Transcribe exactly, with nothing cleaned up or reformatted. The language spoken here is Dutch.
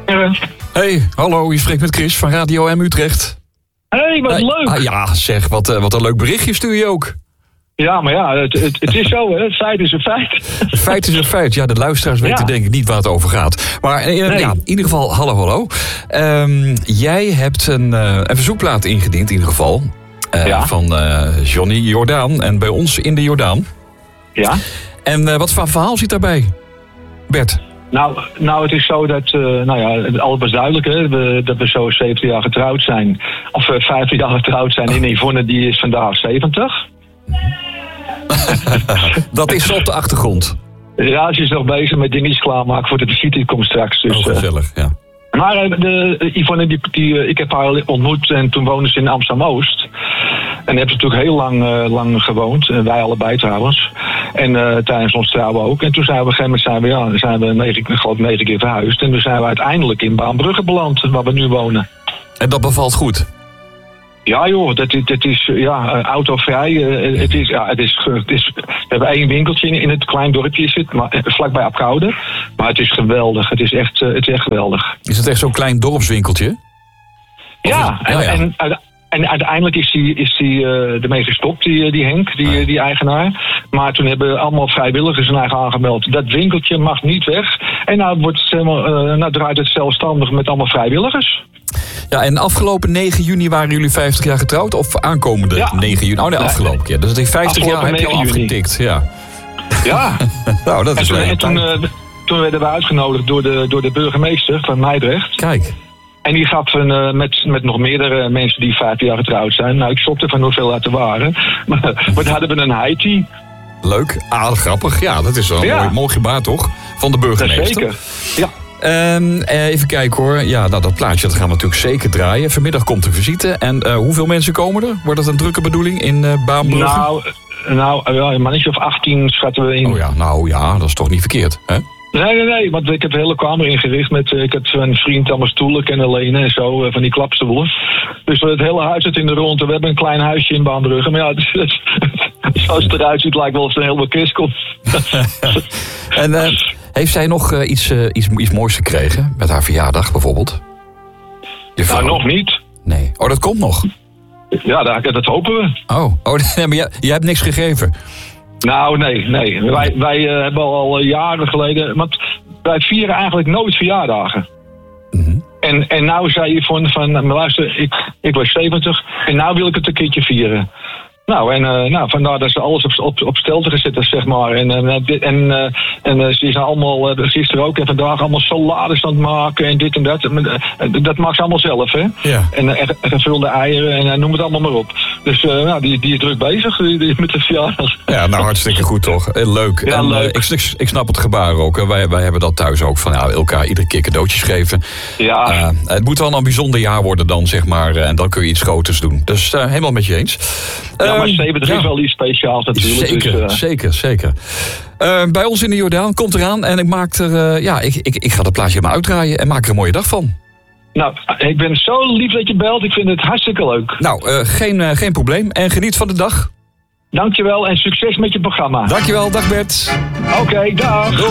Hey, hallo, je spreekt met Chris van Radio M Utrecht. Hé, hey, wat hey, leuk. Ah, ja, zeg, wat, uh, wat een leuk berichtje stuur je ook. Ja, maar ja, het, het, het is zo, hè. Het feit is een feit. Het feit is een feit. Ja, de luisteraars weten Ja. denk ik niet waar het over gaat. Maar uh, Nee. ja, in ieder geval, hallo, hallo. Um, jij hebt een, uh, een verzoekplaat ingediend, in ieder geval. Uh, Ja. Van uh, Johnny Jordaan. En bij ons in de Jordaan. Ja. En uh, wat voor verhaal zit daarbij, Bert? Nou, nou, het is zo dat, uh, nou ja, alles was duidelijk, hè, we, dat we zo zeventig jaar getrouwd zijn. Of uh, vijftig jaar getrouwd zijn. En Yvonne, die is vandaag zeventig. Dat is zo op de achtergrond. Ja, ze is nog bezig met dingetjes klaarmaken voor de visite, die komt straks. Dus, Oh, uh, gezellig, ja. maar uh, de, Yvonne, die, die, uh, ik heb haar ontmoet en toen woonde ze in Amsterdam-Oost. En daar hebben ze natuurlijk heel lang, uh, lang gewoond. En wij allebei trouwens. En uh, tijdens ons trouwen ook. En toen zijn we op een gegeven moment zijn we, ja, zijn we negen, ik geloof negen keer verhuisd. En toen zijn we uiteindelijk in Baanbrugge beland, waar we nu wonen. En dat bevalt goed? Ja joh, dat, is- dat is ja, uh, autovrij. Uh, het is, ja, het is, het is, we hebben één winkeltje in, in het klein dorpje zit, maar, uh, vlakbij Apkoude. Maar het is geweldig. Het is echt, uh, het is echt geweldig. Is het echt zo'n klein dorpswinkeltje? Ja, en, ja, ja. En, uite- en uiteindelijk is hij is die, uh, ermee gestopt, die, die Henk, die, Nee. die eigenaar. Maar toen hebben allemaal vrijwilligers zijn eigen aangemeld. Dat winkeltje mag niet weg. En nou, wordt het helemaal, uh, nou draait het zelfstandig met allemaal vrijwilligers. Ja, en afgelopen negen juni waren jullie vijftig jaar getrouwd? Of aankomende Ja. negen juni? Oh nee, Nee. afgelopen keer. Dus die vijftig jaar Afgelopen heb je al negen juni. afgetikt. Ja. Ja, Nou, dat en is toen, wel en een toen, tijd. uh, toen werden we uitgenodigd door de, door de burgemeester van Meidrecht. Kijk, En die gaf een, uh, met, met nog meerdere mensen die vijftig jaar getrouwd zijn. Nou, ik schrok ervan hoeveel uit er waren. Maar, maar toen hadden we een Haiti. leuk, aardig grappig. Ja, dat is wel een Ja. mooi, mooi gebaar, toch? Van de Dat burgemeester. zeker. Ja. Ehm, eh, even kijken hoor. Ja, nou, dat plaatje dat gaan we natuurlijk zeker draaien. Vanmiddag komt de visite. En eh, hoeveel mensen komen er? Wordt dat een drukke bedoeling in uh, Baanbrugge? Nou, nou ja, een mannetje of achttien schatten we in. Oh ja, nou ja, dat is toch niet verkeerd, hè? Nee, nee, nee, want ik heb de hele kamer ingericht met, uh, ik heb een vriend allemaal stoelen kennen lenen en zo, uh, van die klapstoelen. Dus het hele huis zit in de ronde. We hebben een klein huisje in Baanbrugge, maar ja, het, het, zoals het eruit ziet lijkt wel of er een hele kist komt. En eh, heeft zij nog eh, iets, eh, iets, iets moois gekregen? Met haar verjaardag bijvoorbeeld? Je Nou, vrouw? nog niet. Nee. Oh, dat komt nog. Ja, dat, dat hopen we. Oh, oh nee, maar jij, jij hebt niks gegeven. Nou, nee, nee. Wij, wij uh, hebben al uh, jaren geleden, want wij vieren eigenlijk nooit verjaardagen. Mhm. En, en nou zei je van, van maar luister, ik, ik was zeventig en nou wil ik het een keertje vieren. Nou, en uh, nou, vandaar dat ze alles op, op, op stelte gezet is, zeg maar. En, en, dit- en, uh, en uh, ze zijn allemaal, uh, gisteren ook en vandaag allemaal salades aan het maken en dit en dat. Uh, dat maakt ze allemaal zelf, hè. Ja. En uh, en gevulde eieren en uh, noem het allemaal maar op. Dus uh, nou, die, die is druk bezig die, die, met de verjaardag. Ja, nou hartstikke goed toch. Eh, Leuk. Ja, en, eh, leuk. ik, ik, ik snap het gebaar ook. Hè. Wij, wij hebben dat thuis ook. Van ja, elkaar iedere keer cadeautjes geven. Ja. Eh, het moet wel een bijzonder jaar worden dan, zeg maar. eh, En dan kun je iets groters doen. Dus uh, helemaal met je eens. Ja, maar Ehm, zeventig ja. is wel iets speciaals natuurlijk. Zeker, dus, uh, zeker, zeker. Uh, bij ons in de Jordaan komt eraan. En ik maak er, uh, ja, ik, ik, ik ga dat plaatje maar uitdraaien. En maak er een mooie dag van. nou, ik ben zo lief dat je belt. Ik vind het hartstikke leuk. Nou, uh, geen, uh, geen probleem. En geniet van de dag. Dankjewel en succes met je programma. Dankjewel, dag Bert. Oké, dag.